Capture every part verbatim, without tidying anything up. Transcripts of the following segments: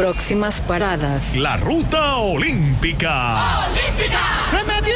Próximas paradas. La ruta olímpica. ¡Olímpica! ¡Se metió!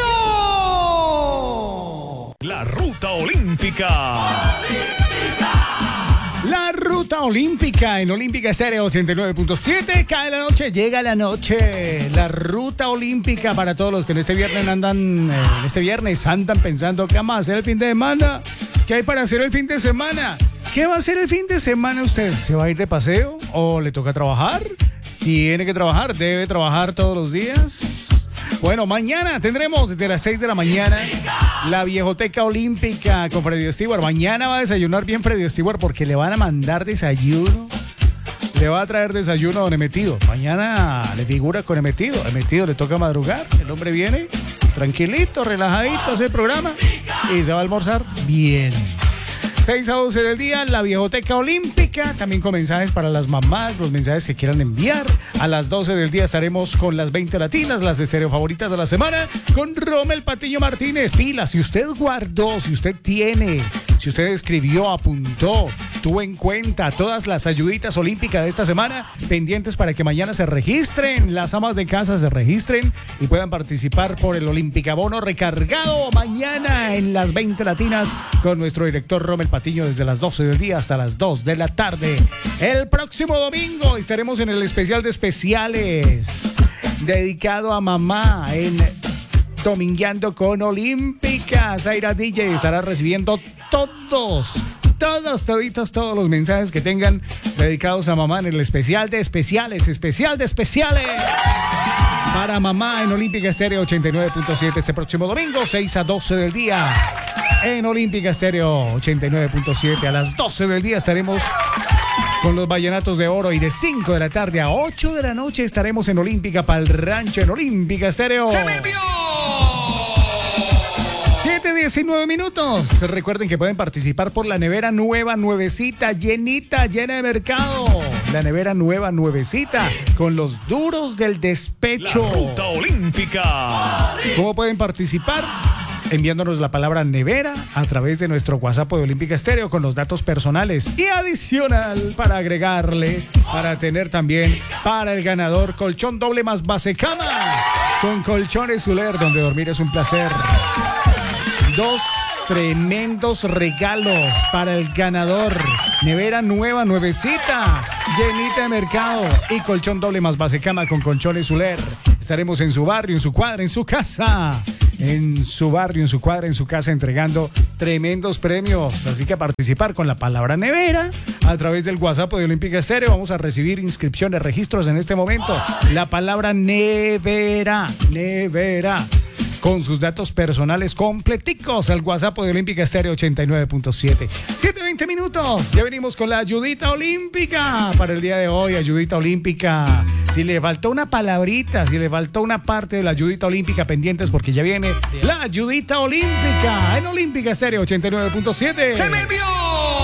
La ruta olímpica. ¡Olímpica! La ruta olímpica en Olímpica Estéreo ochenta y nueve punto siete. Cae la noche, llega la noche. La ruta olímpica para todos los que en este viernes andan, eh, en este viernes andan pensando qué vamos a hacer el fin de semana. ¿Qué hay para hacer el fin de semana? ¿Qué va a hacer el fin de semana usted? ¿Se va a ir de paseo o le toca trabajar? ¿Tiene que trabajar? ¿Debe trabajar todos los días? Bueno, mañana tendremos desde las seis de la mañana la Viejoteca Olímpica con Freddy Stewart. Mañana va a desayunar bien Freddy Stewart porque le van a mandar desayuno. Le va a traer desayuno a don Emetido. Mañana le figura con Emetido. A Emetido le toca madrugar. El hombre viene tranquilito, relajadito, hace el programa y se va a almorzar bien. seis a doce del día, la Viejoteca Olímpica, también con mensajes para las mamás, los mensajes que quieran enviar. A las doce del día estaremos con las veinte latinas, las estéreo favoritas de la semana, con Rommel Patiño Martínez. Pila, si usted guardó, si usted tiene, si usted escribió, apuntó, tuvo en cuenta todas las ayuditas olímpicas de esta semana, pendientes para que mañana se registren, las amas de casa se registren y puedan participar por el Olímpica Bono recargado mañana en las veinte latinas con nuestro director Rommel Patiño desde las doce del día hasta las dos de la tarde. El próximo domingo estaremos en el especial de especiales dedicado a mamá en Domingueando con Olímpica. Zaira D J estará recibiendo todos, todos, toditos, todos los mensajes que tengan dedicados a mamá en el especial de especiales, especial de especiales para mamá en Olímpica Estéreo ochenta y nueve punto siete este próximo domingo, seis a doce del día. En Olímpica Estéreo ochenta y nueve punto siete a las doce del día estaremos con los Vallenatos de Oro y de cinco de la tarde a ocho de la noche estaremos en Olímpica Pal Rancho en Olímpica Estéreo. ¡Se me vio! siete diecinueve minutos. Recuerden que pueden participar por la nevera nueva, nuevecita, llenita, llena de mercado. La nevera nueva, nuevecita, con los duros del despecho. La ruta olímpica. ¿Cómo pueden participar? Enviándonos la palabra nevera a través de nuestro WhatsApp de Olímpica Estéreo con los datos personales y adicional para agregarle, para tener también para el ganador colchón doble más base cama con colchones Zuler, donde dormir es un placer. Dos tremendos regalos para el ganador. Nevera nueva, nuevecita, llenita de mercado y colchón doble más base cama con colchones Zuler. Estaremos en su barrio, en su cuadra, en su casa. En su barrio, en su cuadra, en su casa, entregando tremendos premios. Así que a participar con la palabra nevera a través del WhatsApp de Olímpica Estéreo. Vamos a recibir inscripciones, registros en este momento. La palabra nevera, nevera, con sus datos personales completicos al WhatsApp de Olímpica Estéreo ochenta y nueve punto siete. siete veinte minutos. Ya venimos con la ayudita olímpica para el día de hoy. Ayudita olímpica. Si le faltó una palabrita, si le faltó una parte de la ayudita olímpica, pendientes porque ya viene la ayudita olímpica en Olímpica Estéreo ochenta y nueve punto siete. ¡Se me vio!